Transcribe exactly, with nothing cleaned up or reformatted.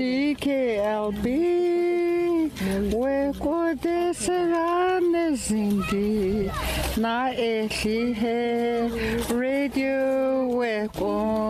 D K L B wekode serane zindi na ehi he radio weko